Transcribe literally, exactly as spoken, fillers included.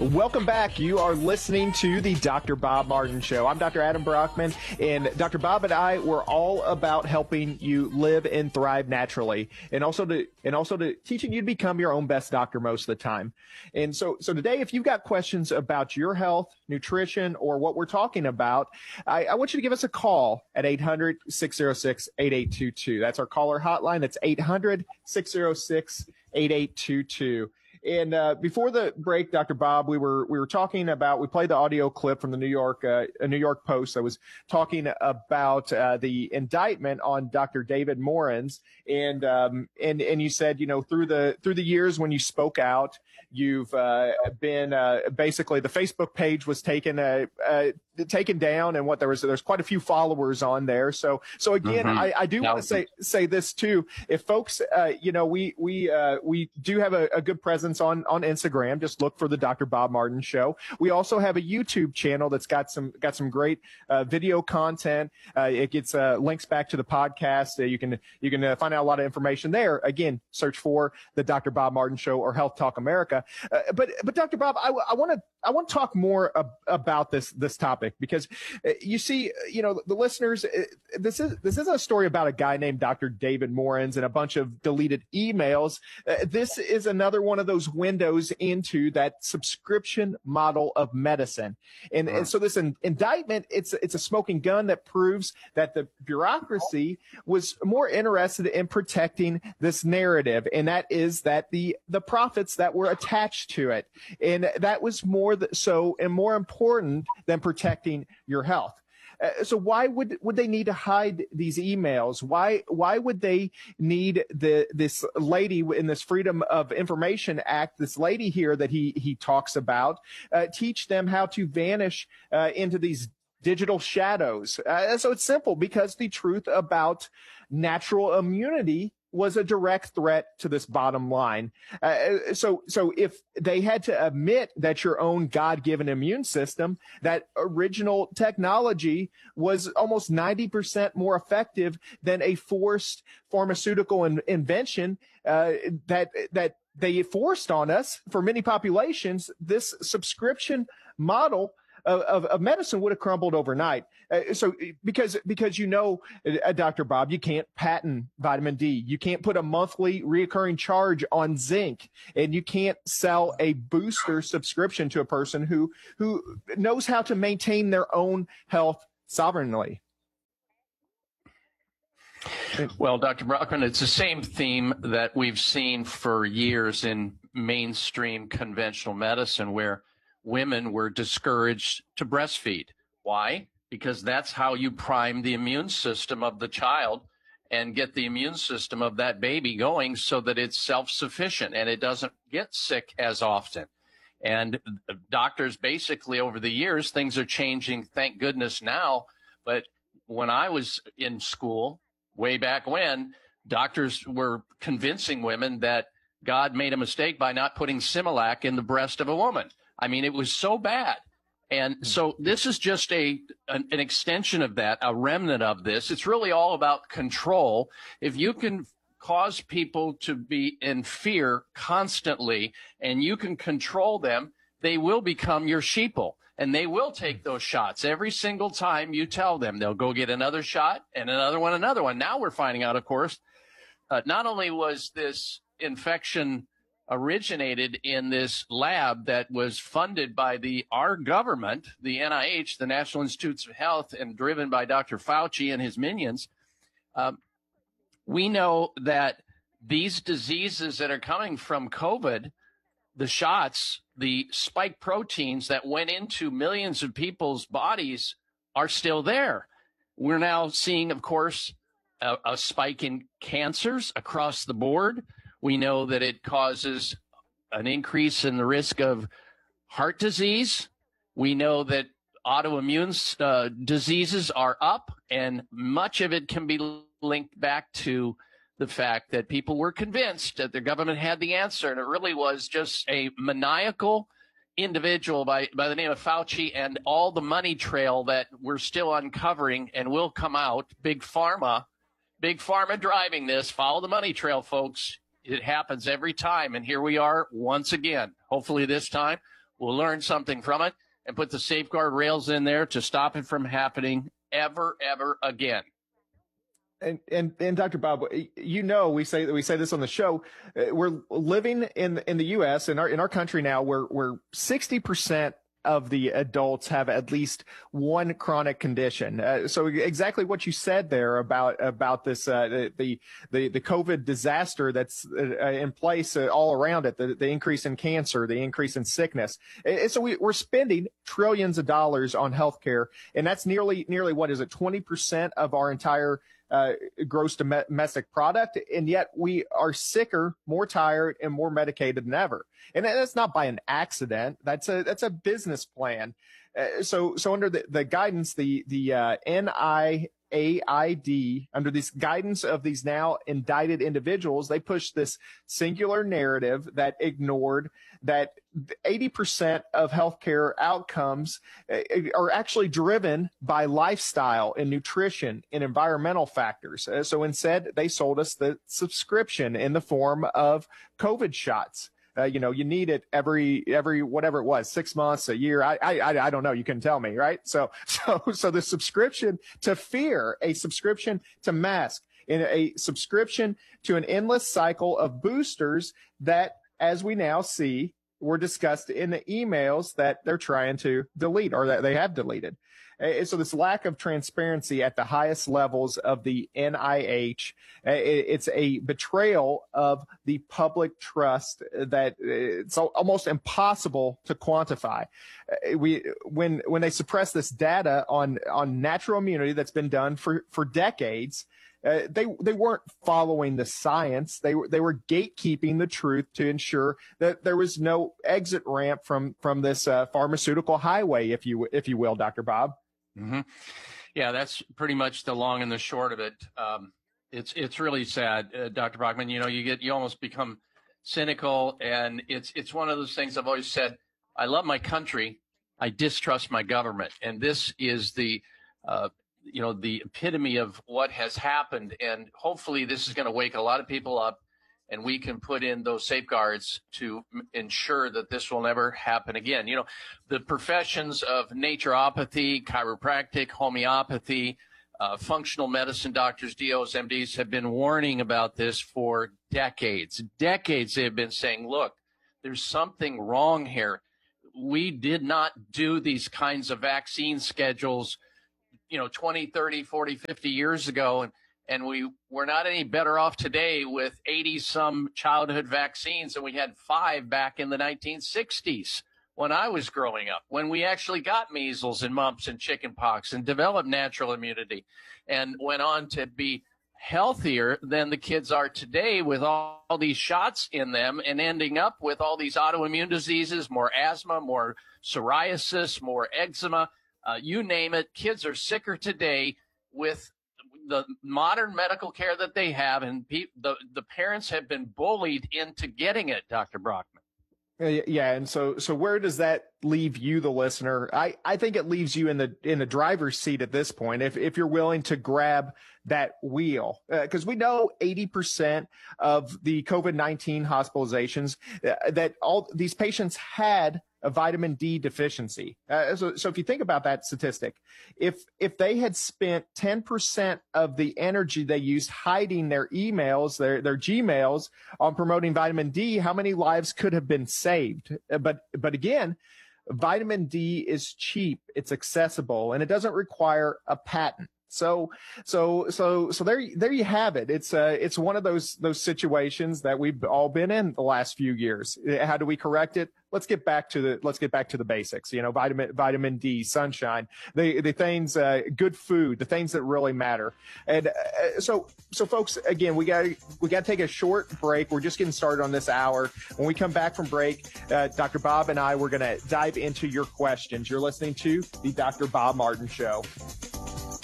Welcome back. You are listening to the Doctor Bob Martin Show. I'm Doctor Adam Brockman, and Doctor Bob and I were all about helping you live and thrive naturally, and also to and also to teaching you to become your own best doctor most of the time. And so, so today, if you've got questions about your health, nutrition, or what we're talking about, I, I want you to give us a call at eight hundred, six oh six, eight eight two two. That's our caller hotline. That's eight hundred, six oh six, eight eight two two. And uh, before the break, Doctor Bob, we were we were talking about, we played the audio clip from the New York uh, a New York Post that was talking about uh, the indictment on Doctor David Morens, and um, and and you said, you know, through the through the years when you spoke out, you've uh, been uh, basically the Facebook page was taken uh, uh, taken down, and what there was there's quite a few followers on there. So so again, mm-hmm. I, I do want to say say this too. If folks, uh, you know, we we uh, we do have a, a good presence on on Instagram. Just look for the Doctor Bob Martin Show. We also have a YouTube channel that's got some got some great uh, video content. Uh, it gets uh, links back to the podcast. Uh, you can you can uh, find out a lot of information there. Again, search for the Doctor Bob Martin Show or Health Talk America. Uh, but but Doctor Bob, I want to I want to talk more ab- about this this topic, because uh, you see, you know, the listeners, uh, this is this is a story about a guy named Doctor David Morens and a bunch of deleted emails. Uh, this is another one of those windows into that subscription model of medicine. And, and so this in, indictment, it's, it's a smoking gun that proves that the bureaucracy was more interested in protecting this narrative. And that is that the, the profits that were attached to it. And that was more th- so and more important than protecting your health. Uh, so why would would they need to hide these emails? Why why would they need the this lady in this Freedom of Information Act, this lady here that he he talks about, uh, teach them how to vanish uh, into these digital shadows? Uh, so it's simple, because the truth about natural immunity was a direct threat to this bottom line. Uh, so, so if they had to admit that your own God-given immune system, that original technology was almost ninety percent more effective than a forced pharmaceutical in, invention, uh, that, that they forced on us for many populations, this subscription model Of, of, of medicine would have crumbled overnight. Uh, so because, because, you know, uh, Doctor Bob, you can't patent vitamin D. You can't put a monthly reoccurring charge on zinc, and you can't sell a booster subscription to a person who, who knows how to maintain their own health sovereignly. Well, Doctor Brockman, it's the same theme that we've seen for years in mainstream conventional medicine, where women were discouraged to breastfeed. Why? Because that's how you prime the immune system of the child and get the immune system of that baby going so that it's self-sufficient and it doesn't get sick as often. And doctors basically, over the years, things are changing, thank goodness now. But when I was in school, way back when, doctors were convincing women that God made a mistake by not putting Similac in the breast of a woman. I mean, it was so bad. And so this is just a an, an extension of that, a remnant of this. It's really all about control. If you can cause people to be in fear constantly and you can control them, they will become your sheeple, and they will take those shots every single time you tell them. They'll go get another shot and another one, another one. Now we're finding out, of course, uh, not only was this infection originated in this lab that was funded by the our government, the N I H, the National Institutes of Health, and driven by Doctor Fauci and his minions. Um, we know that these diseases that are coming from COVID, the shots, the spike proteins that went into millions of people's bodies are still there. We're now seeing, of course, a, a spike in cancers across the board. We know that it causes an increase in the risk of heart disease. We know that autoimmune uh, diseases are up, and much of it can be linked back to the fact that people were convinced that the government had the answer, and it really was just a maniacal individual by, by the name of Fauci and all the money trail that we're still uncovering and will come out. Big Pharma, Big Pharma driving this. Follow the money trail, folks. It happens every time, and here we are once again. Hopefully this time We'll learn something from it and put the safeguard rails in there to stop it from happening ever, ever again. And, and and Doctor Bob, you know, we say we say this on the show. We're living in in the U S in our in our country now, where where sixty percent of the adults have at least one chronic condition. Uh, so exactly what you said there about about this uh, the the the COVID disaster that's uh, in place uh, all around it. The, the increase in cancer, the increase in sickness. And so we, we're spending trillions of dollars on healthcare, and that's nearly nearly what is it, twenty percent of our entire Uh, gross domestic product, and yet we are sicker, more tired, and more medicated than ever. And that's not by an accident. That's a that's a business plan. Uh, so so under the, the guidance, the the uh, N I A I D, under this guidance of these now indicted individuals, they pushed this singular narrative that ignored that eighty percent of healthcare outcomes are actually driven by lifestyle and nutrition and environmental factors. So instead, they sold us the subscription in the form of COVID shots. Uh, you know, you need it every, every, whatever it was, six months, a year. I, I, I don't know. You can tell me, right? So, so, so the subscription to fear, a subscription to mask, and a subscription to an endless cycle of boosters that, as we now see, were discussed in the emails that they're trying to delete or that they have deleted. And so this lack of transparency at the highest levels of the N I H, it's a betrayal of the public trust that it's almost impossible to quantify. We, when, when they suppress this data on, on natural immunity that's been done for, for decades, Uh, they they weren't following the science. They were they were gatekeeping the truth to ensure that there was no exit ramp from from this uh, pharmaceutical highway, if you if you will, Doctor Bob. Mm-hmm. Yeah, that's pretty much the long and the short of it. Um, it's it's really sad, uh, Doctor Brockman. You know, you get you almost become cynical, and it's it's one of those things I've always said. I love my country. I distrust my government, and this is the uh, you know, the epitome of what has happened. And hopefully this is going to wake a lot of people up, and we can put in those safeguards to m- ensure that this will never happen again. You know, the professions of naturopathy, chiropractic, homeopathy, uh, functional medicine doctors, D Os, M Ds have been warning about this for decades. Decades they've been saying, look, there's something wrong here. We did not do these kinds of vaccine schedules, you know, twenty, thirty, forty, fifty years ago. And, and we we're not any better off today with eighty some childhood vaccines than we had five back in the nineteen sixties when I was growing up, when we actually got measles and mumps and chickenpox and developed natural immunity and went on to be healthier than the kids are today with all, all these shots in them and ending up with all these autoimmune diseases, more asthma, more psoriasis, more eczema. Uh, you name it, kids are sicker today with the modern medical care that they have, and pe- the, the parents have been bullied into getting it, Doctor Brockman. Yeah, and so so where does that leave you, the listener? I, I think it leaves you in the in the driver's seat at this point, if if you're willing to grab that wheel, because uh, we know eighty percent of the COVID nineteen hospitalizations uh, that all these patients had a vitamin D deficiency. Uh, so, so if you think about that statistic, if if they had spent ten percent of the energy they used hiding their emails, their their Gmails, on promoting vitamin D, how many lives could have been saved? Uh, but but again, vitamin D is cheap, it's accessible, and it doesn't require a patent. So, so, so, so there, there you have it. It's uh it's one of those, those situations that we've all been in the last few years. How do we correct it? Let's get back to the, let's get back to the basics, you know, vitamin, vitamin D, sunshine, the, the things, uh, good food, the things that really matter. And uh, so, so folks, again, we got, we got to take a short break. We're just getting started on this hour. When we come back from break, uh, Doctor Bob and I, we're going to dive into your questions. You're listening to the Doctor Bob Martin Show.